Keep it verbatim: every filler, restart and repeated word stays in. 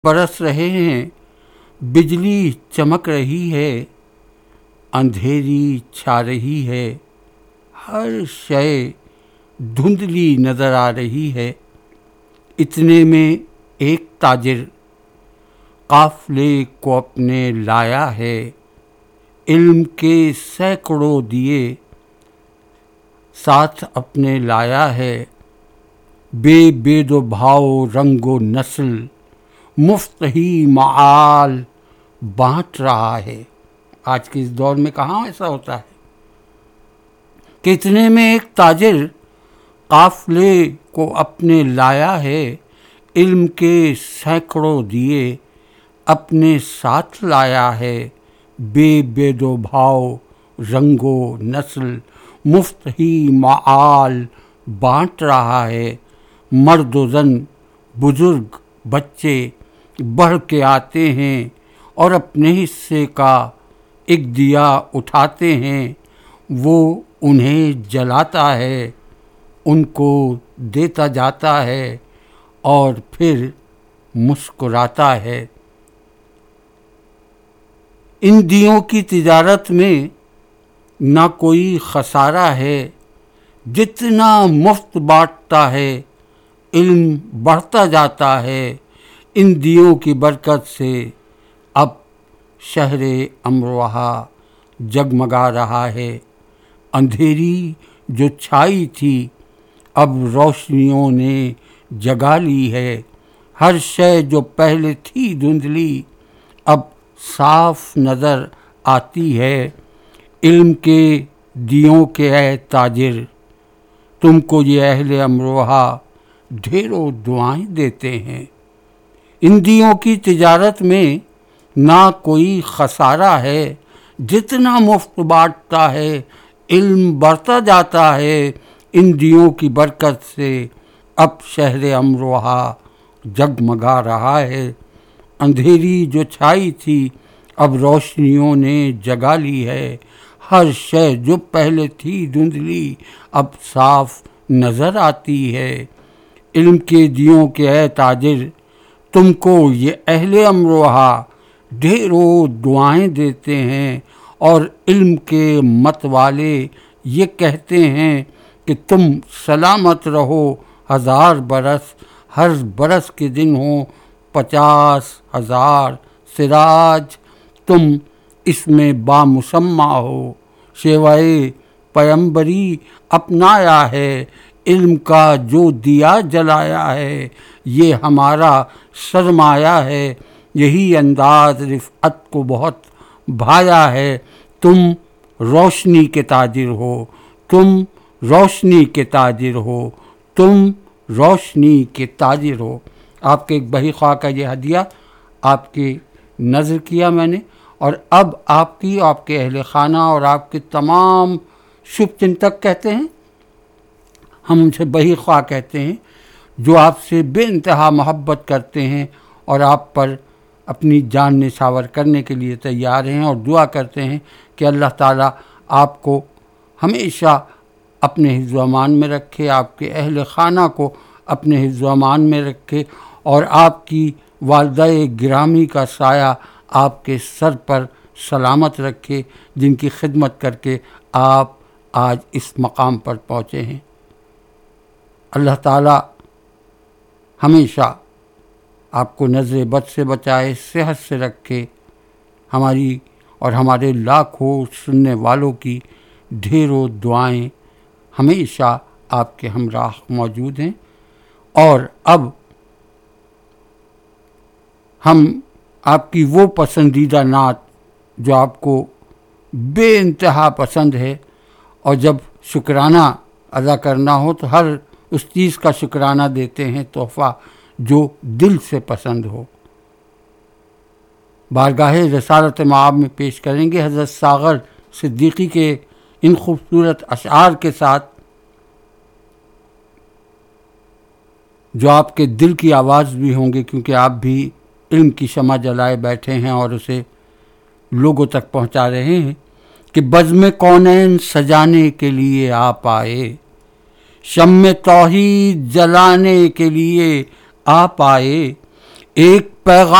برس رہے ہیں، بجلی چمک رہی ہے، اندھیری چھا رہی ہے، ہر شے دھندلی نظر آ رہی ہے۔ اتنے میں ایک تاجر قافلے کو اپنے لایا ہے، علم کے سینکڑوں دیے ساتھ اپنے لایا ہے، بے بید و بھاؤ رنگ و نسل مفت ہی معال بانٹ رہا ہے۔ آج کے اس دور میں کہاں ایسا ہوتا ہے کہ اتنے میں ایک تاجر قافلے کو اپنے لایا ہے، علم کے سینکڑوں دیے اپنے ساتھ لایا ہے، بے بید و بھاؤ رنگ و نسل مفت ہی معال بانٹ رہا ہے۔ مرد و زن، بزرگ، بچے بڑھ کے آتے ہیں اور اپنے حصے کا ایک دیا اٹھاتے ہیں، وہ انہیں جلاتا ہے، ان کو دیتا جاتا ہے اور پھر مسکراتا ہے۔ ان دیوں کی تجارت میں نہ کوئی خسارہ ہے، جتنا مفت بانٹتا ہے علم بڑھتا جاتا ہے۔ ان دیوں کی برکت سے اب شہر امروہہ جگمگا رہا ہے، اندھیری جو چھائی تھی اب روشنیوں نے جگا لی ہے، ہر شے جو پہلے تھی دھندلی اب صاف نظر آتی ہے۔ علم کے دیوں کے اے تاجر، تم کو یہ اہل امروہہ ڈھیروں دعائیں دیتے ہیں۔ ان دیوں کی تجارت میں نہ کوئی خسارہ ہے، جتنا مفت بانٹتا ہے علم بڑھتا جاتا ہے۔ ان دیوں کی برکت سے اب شہر امروہہ جگمگا رہا ہے، اندھیری جو چھائی تھی اب روشنیوں نے جگا لی ہے، ہر شے جو پہلے تھی دھندلی اب صاف نظر آتی ہے۔ علم کے دیوں کے اے تاجر، تم کو یہ اہل امروہہ ڈھیروں دعائیں دیتے ہیں، اور علم کے مت والے یہ کہتے ہیں کہ تم سلامت رہو ہزار برس، ہر برس کے دن ہوں پچاس ہزار سراج، تم اس میں بامسمہ ہو، شیوائے پیمبری اپنایا ہے، علم کا جو دیا جلایا ہے یہ ہمارا سرمایہ ہے، یہی انداز رفعت کو بہت بھایا ہے۔ تم روشنی کے تاجر ہو، تم روشنی کے تاجر ہو، تم روشنی کے تاجر ہو۔ آپ کے ایک بہی خواہ کا یہ ہدیہ آپ کی نظر کیا میں نے، اور اب آپ کی، آپ کے اہل خانہ اور آپ کے تمام شبھ چنتک کہتے ہیں، ہم ان سے بہی خواہ کہتے ہیں، جو آپ سے بے انتہا محبت کرتے ہیں اور آپ پر اپنی جان نچھاور کرنے کے لیے تیار ہیں، اور دعا کرتے ہیں کہ اللہ تعالیٰ آپ کو ہمیشہ اپنے حفظ و امان میں رکھے، آپ کے اہل خانہ کو اپنے حفظ و امان میں رکھے، اور آپ کی والدہ گرامی کا سایہ آپ کے سر پر سلامت رکھے، جن کی خدمت کر کے آپ آج اس مقام پر پہنچے ہیں۔ اللہ تعالیٰ ہمیشہ آپ کو نظر بد سے بچائے، صحت سے رکھے، ہماری اور ہمارے لاکھوں سننے والوں کی ڈھیروں دعائیں ہمیشہ آپ کے ہمراہ موجود ہیں۔ اور اب ہم آپ کی وہ پسندیدہ نعت جو آپ کو بے انتہا پسند ہے، اور جب شکرانہ ادا کرنا ہو تو ہر اس چیز کا شکرانہ دیتے ہیں، تحفہ جو دل سے پسند ہو، بارگاہ رسالت مآب میں پیش کریں گے حضرت ساغر صدیقی کے ان خوبصورت اشعار کے ساتھ، جو آپ کے دل کی آواز بھی ہوں گے، کیونکہ آپ بھی علم کی شمع جلائے بیٹھے ہیں اور اسے لوگوں تک پہنچا رہے ہیں کہ بزم کونین سجانے کے لیے آپ آئے، شمع توحید جلانے کے لیے آپ آئے، ایک پیغام